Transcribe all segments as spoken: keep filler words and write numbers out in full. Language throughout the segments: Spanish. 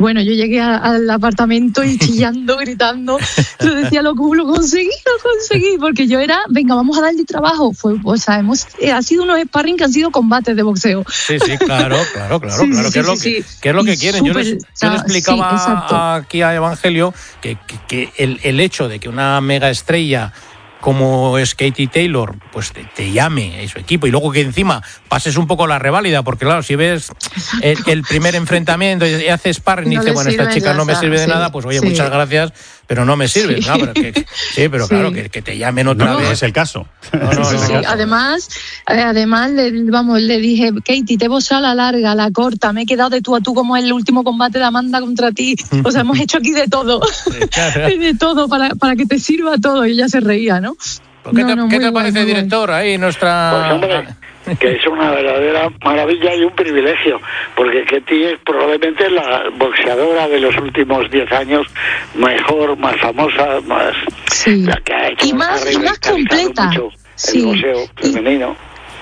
Bueno, yo llegué a, al apartamento y chillando, gritando, yo decía, lo, lo conseguí, lo conseguí, porque yo era, venga, vamos a darle trabajo. Fue, o sea, hemos, eh, ha sido unos sparring que han sido combates de boxeo. Sí, sí, claro, claro, claro, sí, claro, sí, que, es lo sí, que, sí. que es lo que quieren. Super, yo les, yo les explicaba sí, aquí a Evangelio que, que, que el, el hecho de que una mega estrella como es Katie Taylor, pues te, te llame a su equipo y luego que encima pases un poco la reválida, porque claro, si ves el, el primer enfrentamiento y haces sparring y no dices, bueno, esta chica no me sirve de sí, nada, pues oye, sí. muchas gracias, pero no me sirve. Sí, no, pero que, sí, pero sí. claro, que, que te llamen otra no, vez. No es el caso. No, no, sí, no, sí. no. Además, además le, vamos, le dije, Katie, te he boxeado a la larga, a la corta, me he quedado de tú a tú como el último combate de Amanda contra ti. O sea, hemos hecho aquí de todo. De todo, para, para que te sirva todo. Y ella se reía, ¿no? ¿Qué te, no, no, ¿qué te guay, parece, director? Guay. Ahí nuestra... Pues hombre, que es una verdadera maravilla y un privilegio, porque Katie es probablemente la boxeadora de los últimos diez años mejor, más famosa, más... Sí. La que ha hecho y más, y más completa. Mucho sí. el boxeo femenino.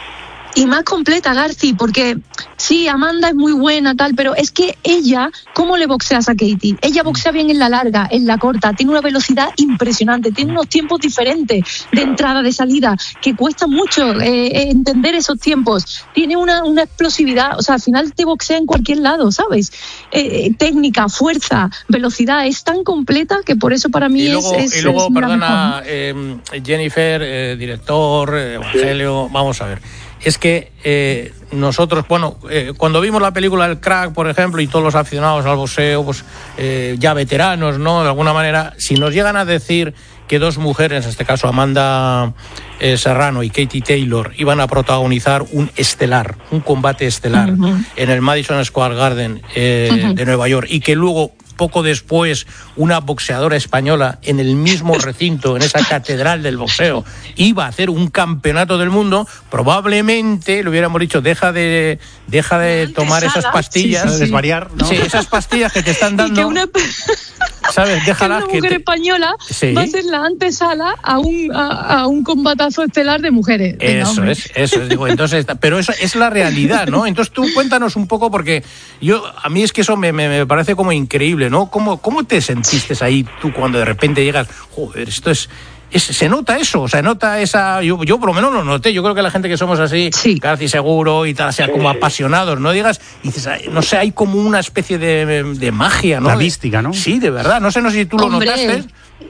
Y más completa, Garci, porque sí, Amanda es muy buena, tal, pero es que ella, ¿cómo le boxeas a Katie? Ella boxea bien en la larga, en la corta, tiene una velocidad impresionante, tiene unos tiempos diferentes de entrada, de salida, que cuesta mucho eh, entender esos tiempos. Tiene una, una explosividad, o sea, al final te boxea en cualquier lado, ¿sabes? Eh, técnica, fuerza, velocidad, es tan completa que por eso para mí y luego, es, es... Y luego, es perdona, eh, Jennifer, eh, director, eh, Evangelio, sí. Vamos a ver. Es que eh, nosotros, bueno, eh, cuando vimos la película El Crack, por ejemplo, y todos los aficionados al boxeo, pues eh, ya veteranos, ¿no? De alguna manera, si nos llegan a decir que dos mujeres, en este caso Amanda eh, Serrano y Katie Taylor, iban a protagonizar un estelar, un combate estelar uh-huh. en el Madison Square Garden eh, uh-huh. de Nueva York, y que luego poco después una boxeadora española en el mismo recinto, en esa catedral del boxeo, iba a hacer un campeonato del mundo, probablemente le hubiéramos dicho, deja de deja de tomar esas pastillas, sí, sí. desvariar, ¿no? Sí, esas pastillas que te están dando. Y que una... ¿Sabes? Déjalas que una que mujer te... española sí. va a ser la antesala a un a, a un combatazo estelar de mujeres. Venga, eso hombre. es, eso es, digo, entonces, pero eso es la realidad, ¿no? Entonces tú cuéntanos un poco, porque yo a mí es que eso me, me, me parece como increíble, ¿no? ¿Cómo, ¿Cómo te sentiste ahí tú cuando de repente llegas, joder, esto es... Es, se nota eso, o sea, se nota esa... Yo, yo por lo menos lo noté, yo creo que la gente que somos así, sí. casi seguro y tal, sea sí, como sí. apasionados, no digas, y dices, no sé, hay como una especie de, de magia, ¿no? La mística, ¿no? Sí, de verdad, no sé, no sé si tú Hombre. lo notaste.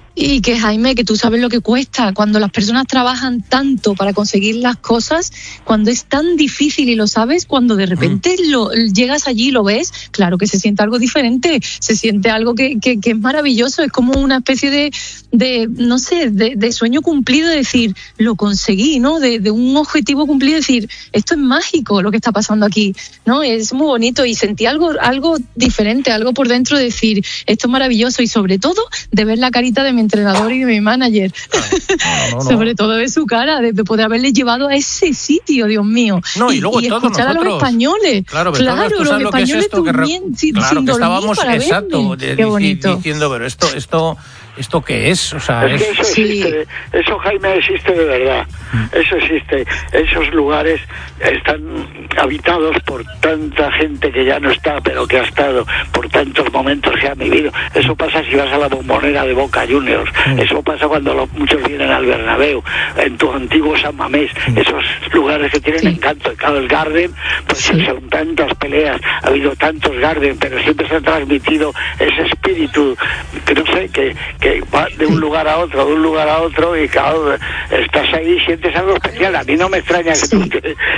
Y que, Jaime, que tú sabes lo que cuesta cuando las personas trabajan tanto para conseguir las cosas, cuando es tan difícil y lo sabes, cuando de repente mm. lo, llegas allí y lo ves, claro que se siente algo diferente, se siente algo que, que, que es maravilloso, es como una especie de, de no sé, de, de sueño cumplido, de decir, lo conseguí, ¿no? De, de un objetivo cumplido, decir, esto es mágico lo que está pasando aquí, ¿no? Es muy bonito y sentí algo, algo diferente, algo por dentro de decir, esto es maravilloso y sobre todo de ver la carita de mi entrenador y de mi manager. No, no, no, sobre todo de su cara, de, de poder haberle llevado a ese sitio, Dios mío. No, y, y luego y todos escuchar nosotros, a los españoles. Claro, pero claro, todos, los lo españoles que es esto, durmien, que, sin, claro, sin que dormir estábamos, para exacto, verme. de, Qué bonito. diciendo, pero esto, esto, ¿esto qué es? O sea, es, es que eso sí. existe, eso, Jaime, existe de verdad. Eso existe. Esos lugares están habitados por tanta gente que ya no está, pero que ha estado, por tantos momentos que ha vivido. Eso pasa si vas a la Bombonera de Boca Juniors. Mm. Eso pasa cuando los, muchos vienen al Bernabéu, en tu antiguo San Mamés. Mm. Esos lugares que tienen sí. encanto. Claro, el Garden, pues sí. son tantas peleas, ha habido tantos Garden, pero siempre se ha transmitido ese espíritu, que no sé, que, que va de un lugar a otro, de un lugar a otro, y claro, estás ahí y sientes algo especial. A mí no me extraña que sí. tú te,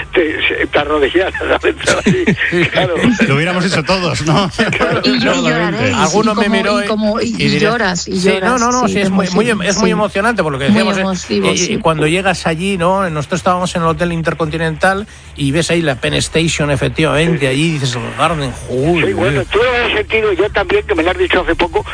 te, te arrodillaras adentro así. Claro. Lo hubiéramos hecho todos, ¿no? Claro. Y yo lloraré. Algunos me miró y, como, y, y, y lloras, y sí, lloras. No, no, no, sí, sí es, muy, muy, es muy sí. emocionante por lo que decíamos. Emotivo, eh, sí. Y cuando llegas allí, ¿no? Nosotros estábamos en el Hotel Intercontinental y ves ahí la Penn Station, efectivamente, sí. allí dices, el Garden, joder. Sí, bueno, tú lo has sentido, yo también, que me lo has dicho hace poco, joder,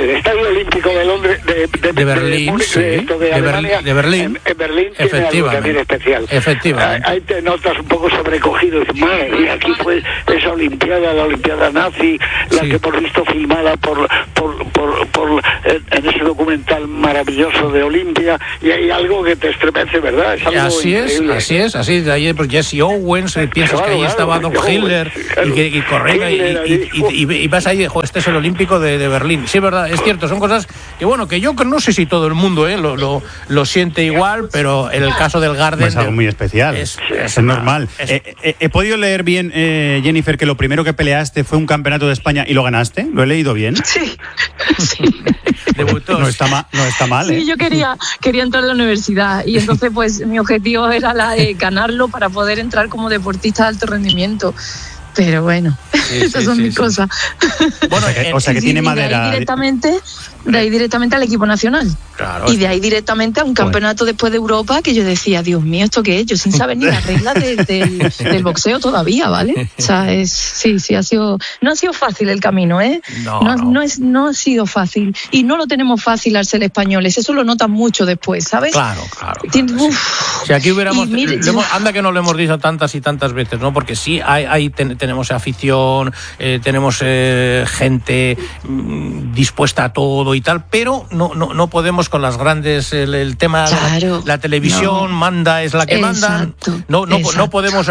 el Estadio Olímpico de Londres, de, de, de Berlín, de, sí, de, de, de, Alemania, de Berlín, en, en Berlín tiene algo también especial. Efectivamente. Ahí te notas un poco sobrecogido, y dices, madre mía, aquí fue esa Olimpiada, la Olimpiada nazi, la sí. que hemos visto filmada por, por, por, por en ese documental maravilloso de Olimpia, y hay algo que te estremece, ¿verdad? Es algo así increíble. es, así es, así de ahí pues Jesse Owens, piensas claro, que ahí claro, estaba Don Hitler, claro. y que y corría y, y, y, y, y vas ahí, jo, este es el Olímpico de, de Berlín. Sí, es verdad, es cierto, son cosas que bueno, que yo no sé si todo el mundo eh, lo, lo, lo siente igual, pero en el caso del Garden es algo muy especial, es, es, es normal. Es... Eh, eh, he podido leer bien, eh, Jennifer, que lo primero que peleaste fue un campeonato de España y lo ganaste. ¿Lo he leído bien? Sí, sí. Debutó. No está mal, no está mal. Sí, ¿eh? yo quería, quería entrar a la universidad y entonces pues mi objetivo era la de ganarlo para poder entrar como deportista de alto rendimiento. Pero bueno, sí, esas sí, son sí, mis sí. cosas. Bueno, o sea que, o sea que sí, tiene de madera. Ahí directamente, de ahí directamente al equipo nacional. Claro, y de ahí directamente a un campeonato después de Europa que yo decía, Dios mío, ¿esto qué es? Yo sin saber ni las reglas de, de, del boxeo todavía, ¿vale? O sea, es, sí, sí, ha sido, no ha sido fácil el camino, ¿eh? No, no, no. no, es, no ha sido fácil. Y no lo tenemos fácil al ser españoles, eso lo notan mucho después, ¿sabes? Claro, claro. claro Tien, sí. Si aquí hubiéramos, mire, le hemos, anda que no lo hemos dicho tantas y tantas veces, ¿no? Porque sí, hay, hay ten, tenemos afición, eh, tenemos eh, gente mmm, dispuesta a todo y tal, pero no, no, no podemos con las grandes, el, el tema, claro, la, la televisión no. manda, es la que exacto, manda. No, no, no podemos,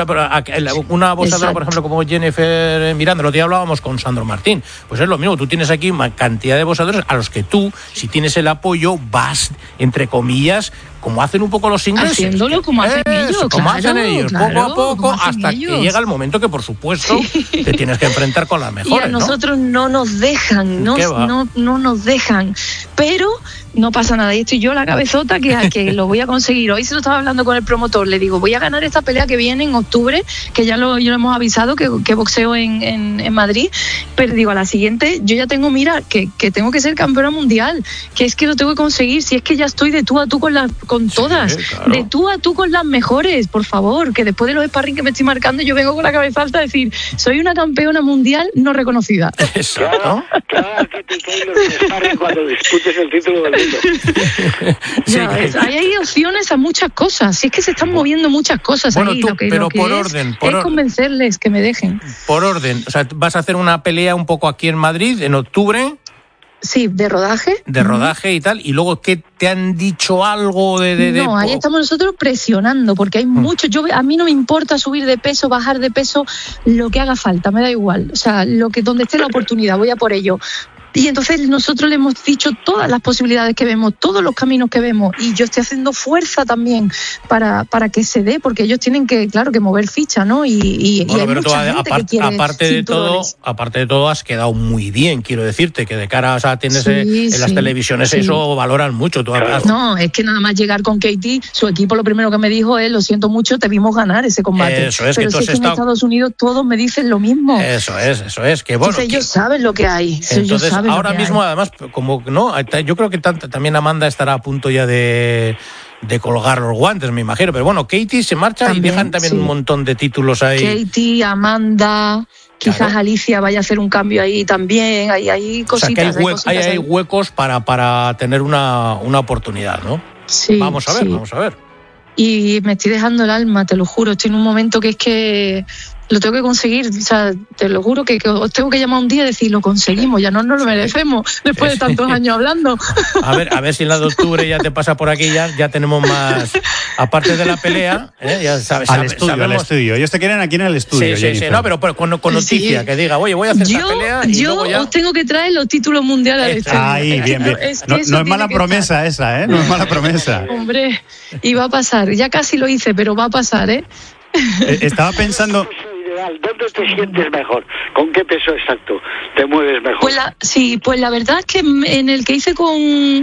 una boxeadora, por ejemplo, como Jennifer Miranda, lo que hablábamos con Sandro Martín, pues es lo mismo, tú tienes aquí una cantidad de boxeadores a los que tú, si tienes el apoyo, vas, entre comillas, como hacen un poco los ingleses. Haciéndolo como hacen Eso, ellos, como claro, hacen ellos, claro, poco a poco, hasta ellos. que llega el momento que, por supuesto, sí. te tienes que enfrentar con las mejores. Y a nosotros no, no nos dejan, no, no, no nos dejan, pero no pasa nada. Y estoy yo la cabezota que, que lo voy a conseguir. Hoy se lo estaba hablando con el promotor, le digo, voy a ganar esta pelea que viene en octubre, que ya lo, ya lo hemos avisado, que, que boxeo en, en, en Madrid, pero digo, a la siguiente, yo ya tengo, mira, que, que tengo que ser campeona mundial, que es que lo tengo que conseguir, si es que ya estoy de tú a tú con, las, con sí, todas. Claro. De tú a tú con las mejores, por favor, que después de los sparring que me estoy marcando yo vengo con la cabeza alta a decir, soy una campeona mundial no reconocida. Claro, claro, que te caen los sparring cuando disputes el título del mundo. Ya ves, ahí hay opciones a muchas cosas, si es que se están moviendo muchas cosas bueno, ahí, tú, lo que, pero lo que por es, orden, por es or... convencerles que me dejen. Por orden, o sea, vas a hacer una pelea un poco aquí en Madrid en octubre. Sí, de rodaje. De rodaje y tal. Y luego, ¿qué te han dicho algo de...? de, de no, ahí estamos nosotros presionando, porque hay mm. mucho... Yo, a mí no me importa subir de peso, bajar de peso, lo que haga falta, me da igual. O sea, lo que donde esté la oportunidad, voy a por ello. Y entonces nosotros le hemos dicho todas las posibilidades que vemos, todos los caminos que vemos, y yo estoy haciendo fuerza también para, para que se dé, porque ellos tienen que, claro, que mover ficha, ¿no? Y, y, bueno, y hay pero mucha tú, gente aparte, que quiere aparte de todo, aparte de todo, has quedado muy bien, quiero decirte, que de cara, o sea, tienes sí, eh, en sí, las televisiones sí. eso valoran mucho. Tú has... No, es que nada más llegar con Katie, su equipo lo primero que me dijo es, lo siento mucho, te vimos ganar ese combate. Eso es, pero que tú si has es que estado... en Estados Unidos todos me dicen lo mismo. Eso es, eso es, que bueno. Entonces que... ellos saben lo que hay. Entonces, ellos saben ahora lo que mismo, hay. además, como no, yo creo que tanto, también Amanda estará a punto ya de, de colgar los guantes, me imagino. Pero bueno, Katie se marcha también, y dejan también sí. un montón de títulos ahí. Katie, Amanda, quizás claro. Alicia vaya a hacer un cambio ahí también. Hay, hay cositas. O sea, que hay, hue- hay, cositas hay, hay huecos para, para tener una, una oportunidad, ¿no? Sí. Vamos a ver, sí. vamos a ver. Y me estoy dejando el alma, te lo juro. Estoy en un momento que es que lo tengo que conseguir, o sea, te lo juro que, que os tengo que llamar un día y decir, lo conseguimos, ya no nos lo merecemos después de tantos años hablando. A ver, a ver si en la de octubre ya te pasa por aquí, ya, ya tenemos más, aparte de la pelea, ¿eh? Ya sabes, al sabe, estudio, sabemos... al estudio. Ellos te quieren aquí en el estudio. Sí, sí, sí, no, pero, pero con, con noticia, sí. que diga, oye, voy a hacer yo, esta pelea y yo luego ya... os tengo que traer los títulos mundiales al estudio. Ahí, bien, bien. Es no, no es mala promesa estar. esa, ¿eh? No es mala promesa. Hombre, y va a pasar, ya casi lo hice, pero va a pasar, ¿eh? Estaba pensando... ¿Dónde te sientes mejor? ¿Con qué peso exacto te mueves mejor? Pues la, sí, pues la verdad es que en el que hice con,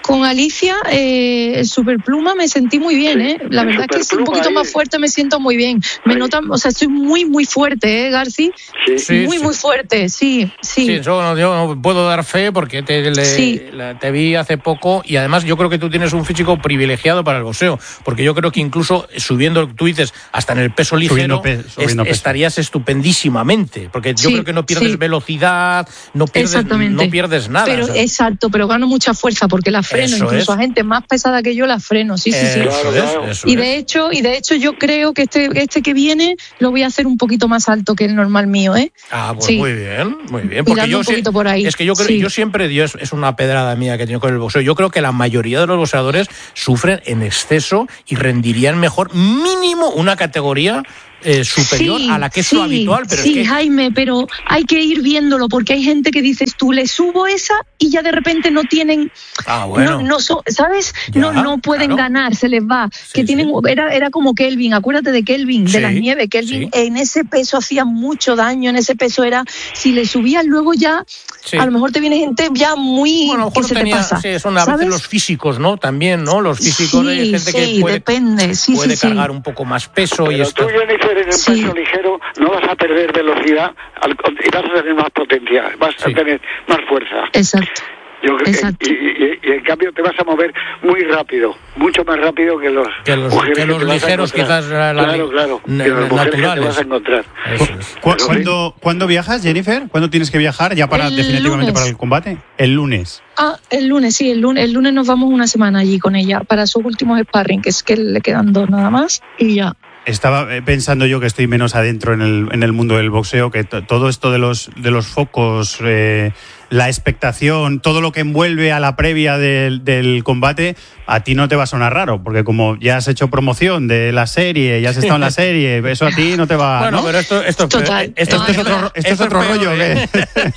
Con Alicia, eh, el Superpluma me sentí muy bien, ¿eh? La el verdad que es un Superpluma poquito ahí. más fuerte, me siento muy bien. Me Ahí. notan, o sea, estoy muy, muy fuerte, ¿eh, Garci? Sí. Sí, muy, sí. muy fuerte, sí, sí. Sí, eso no, yo no puedo dar fe porque te, le- Sí. la- te vi hace poco y además yo creo que tú tienes un físico privilegiado para el boxeo, porque yo creo que incluso subiendo, tú dices, hasta en el peso ligero, Subiendo pe- subiendo es- peso. estarías estupendísimamente, porque yo Sí, creo que no pierdes sí. velocidad, no pierdes, Exactamente. no pierdes nada. Pero, o sea. exacto, pero gano mucha fuerza porque la freno, Eso incluso es. a gente más pesada que yo la freno, sí, sí, sí. Eso Claro, es, claro. eso Y es. de hecho, y de hecho yo creo que este, este que viene lo voy a hacer un poquito más alto que el normal mío, ¿eh? Ah, pues Sí. muy bien, muy bien. Porque Tirando yo un sí- poquito por ahí, es que yo creo, sí. yo siempre, Dios, es una pedrada mía que he tenido con el boxeo. Yo creo que la mayoría de los boxeadores sufren en exceso y rendirían mejor mínimo una categoría eh, superior Sí, a la que es sí, lo habitual. Pero sí, es que Jaime, pero hay que ir viéndolo porque hay gente que dices tú, le subo esa y ya de repente no tienen, Ah, bueno. no, no son, ¿sabes? Ya, no, no pueden claro. ganar, se les va. que sí. tienen, era, era como Kelvin, acuérdate de Kelvin, Sí, de las nieves. Kelvin sí. en ese peso hacía mucho daño, en ese peso era, si le subías luego ya, Sí. a lo mejor te viene gente ya muy Bueno, a lo que mejor se tenía, te pasa. sí, son a veces ¿sabes? los físicos, ¿no? También, ¿no? Los físicos Sí, hay gente sí, que puede, depende, sí, puede sí, sí. cargar un poco más peso y Pero esto. tú, Jennifer, en el Sí. peso ligero no vas a perder velocidad al con- y vas a tener más potencia, vas Sí. a tener más fuerza. Exacto. Yo creo Exacto. que, y, y- y en cambio te vas a mover muy rápido, mucho más rápido que los Que los- mujeres que los te vas a ligeros encontrar. quizás la- la- claro, claro, na- que las mujeres que te naturales. vas a encontrar. Eso es. ¿Cu- Pero sí. ¿Cuándo, ¿Cuándo viajas, Jennifer? ¿Cuándo tienes que viajar ya para El definitivamente lunes. para el combate? El lunes. Ah, el lunes, sí, el lunes, el lunes nos vamos una semana allí con ella para sus últimos sparring, que es que le quedan dos nada más y ya. Estaba eh, pensando yo que estoy menos adentro en el, en el mundo del boxeo, que t- todo esto de los, de los focos, eh, la expectación, todo lo que envuelve a la previa del, del combate, a ti no te va a sonar raro, porque como ya has hecho promoción de la serie, ya has estado en la serie, eso a ti no te va... Bueno, ¿no? pero esto, esto, Total. esto, Esto es otro, esto es otro rollo, ¿qué?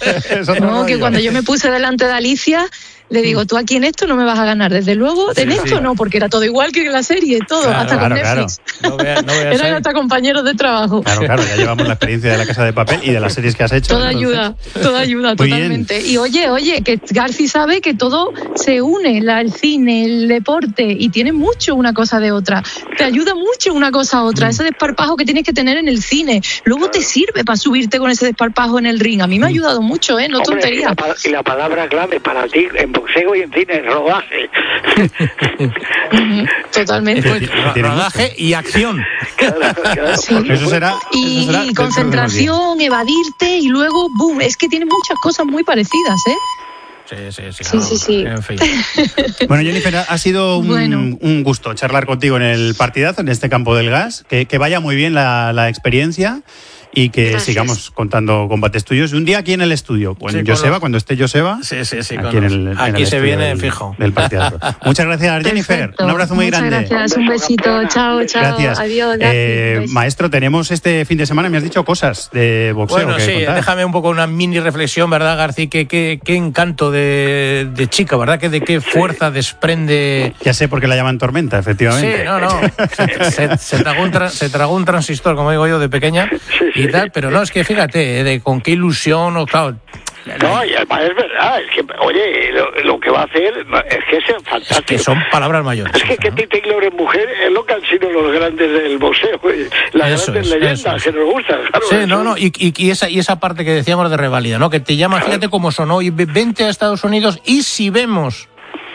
Es otro No, que rollo. cuando yo me puse delante de Alicia, le digo, tú aquí en esto no me vas a ganar, desde luego, en Sí, esto sí. no, porque era todo igual que en la serie, todo, Claro, hasta con claro, claro. Netflix. No voy a- no voy a Eran ser- hasta compañeros de trabajo. Claro, claro, ya llevamos la experiencia de La Casa de Papel y de las series que has hecho. Toda entonces- ayuda, toda ayuda, Muy bien. totalmente. Y oye, oye, que Garci sabe que todo se une, la, el cine, el deporte, y tiene mucho una cosa de otra. Te ayuda mucho una cosa a otra, ese desparpajo que tienes que tener en el cine. Luego te sirve para subirte con ese desparpajo en el ring. A mí me ha ayudado mucho, ¿eh? No Hombre, y, tontería. la, pa- y la palabra clave para ti en boxeo y en cine es rodaje. Ujú, totalmente. Pues, Tiene ro- mucho. rodaje y acción. Claro, claro, Sí. por Eso será. Y, eso será y dentro de unos días. concentración, evadirte y luego, boom, es que tiene muchas cosas muy parecidas, ¿eh? Sí, sí, sí. Sí, claro. sí, sí. En fin. Bueno, Jennifer, ha sido un, Bueno. un gusto charlar contigo en el partidazo, en este campo del gas. Que, que vaya muy bien la, la experiencia y que Gracias. sigamos contando combates tuyos. Un día aquí en el estudio, con Sí, con Joseba, los- cuando esté Joseba. Sí, sí, sí. Aquí con en los- el, en aquí el se estudio viene del, fijo. del partidazo. Muchas gracias, Jennifer. Perfecto. Un abrazo muy Muchas grande. Gracias, Un un beso, besito. campeona. Chao, chao. Gracias. Adiós. Eh, gracias. maestro, tenemos este fin de semana, me has dicho cosas de boxeo. Bueno, que sí, contar. déjame un poco una mini reflexión, ¿verdad, García? Qué, qué, qué encanto de, de chica, ¿verdad? Que de qué fuerza desprende. Ya sé por qué la llaman tormenta, efectivamente. Sí, no, no. Se, se- se tragó un tra- se tragó un transistor, como digo yo, de pequeña y tal, pero no, es que fíjate, eh, de con qué ilusión, o claro. No, y además es verdad, es que, oye, lo, lo que va a hacer no, es que es fantástico. Es que son palabras mayores. Es que ¿no? Katie Taylor es mujer, es lo que han sido los grandes del boxeo, oye, las Eso grandes es, leyendas eso es. que nos gustan. Claro, Sí, eso. no, no, y, y, y esa, y esa parte que decíamos de revalida, ¿no? Que te llama, fíjate cómo sonó, y ve- vente a Estados Unidos y si vemos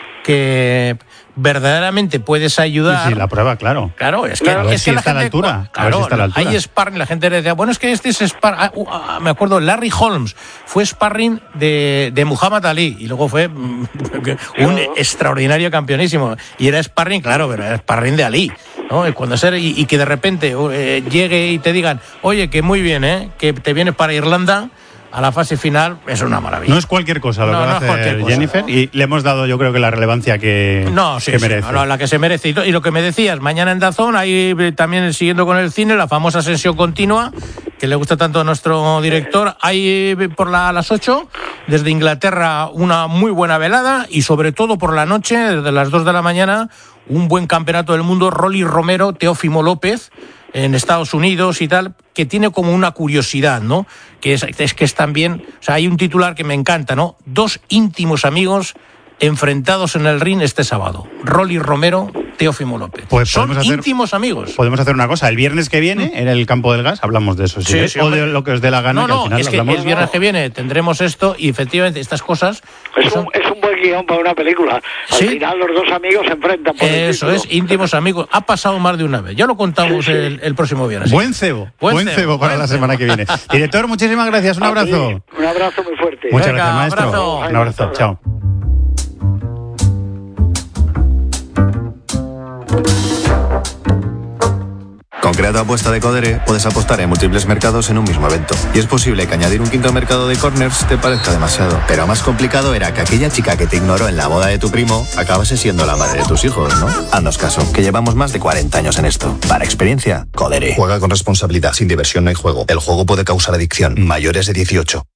que verdaderamente puedes Sí, ayudar. sí, la prueba, claro. Claro, es que, Claro, a ver es si que la está a la gente, altura, a ver claro, si está a la altura. hay sparring, la gente le decía, bueno, es que este es sparring, ah, uh, ah, me acuerdo, Larry Holmes fue sparring de, de Muhammad Ali y luego fue mm, un extraordinario campeonísimo y era sparring, claro, pero era sparring de Ali, ¿no? Y, cuando ser, y, y que de repente eh, llegue y te digan, oye, que muy bien, ¿eh? Que te vienes para Irlanda a la fase final, es una maravilla. No es cualquier cosa lo No, que va no a es cualquier hacer cosa, Jennifer ¿no? y le hemos dado yo creo que la relevancia que, No, sí, que sí, merece. no, la que se merece. Y, to- y lo que me decías, mañana en Dazón, ahí eh, también siguiendo con el cine, la famosa sesión continua, que le gusta tanto a nuestro director. Hay eh, por la, a las ocho, desde Inglaterra, una muy buena velada y sobre todo por la noche, desde las dos de la mañana, un buen campeonato del mundo, Rolly Romero, Teófimo López, en Estados Unidos y tal, que tiene como una curiosidad, ¿no? Que es, es que es también, o sea, hay un titular que me encanta, ¿no? Dos íntimos amigos enfrentados en el ring este sábado. Rolly Romero, Teófimo López. Pues son hacer, íntimos amigos. Podemos hacer una cosa. El viernes que viene, en el Campo del Gas, hablamos de eso. Si Sí, ves, sí, o hombre. de lo que os dé la gana. No, que al no, final es que hablamos. el viernes que viene tendremos esto y efectivamente estas cosas... Es son- un, es un buen guión para una película. Al ¿Sí? final los dos amigos se enfrentan por el Eso título. es, íntimos amigos. Ha pasado más de una vez. Ya lo contamos Sí, sí. El, el próximo viernes. Buen cebo. Buen Buen, cebo, cebo para buen la cebo. semana que viene. Director, muchísimas gracias. Un A ti, abrazo. Un abrazo muy fuerte. Muchas Venga, gracias, maestro. abrazo. Un abrazo. Chao. Con Crea tu apuesta de Codere puedes apostar en múltiples mercados en un mismo evento. Y es posible que añadir un quinto mercado de corners te parezca demasiado. Pero más complicado era que aquella chica que te ignoró en la boda de tu primo acabase siendo la madre de tus hijos, ¿no? Haznos caso, que llevamos más de cuarenta años en esto. Para experiencia, Codere. Juega con responsabilidad. Sin diversión no hay juego. El juego puede causar adicción. Mayores de dieciocho.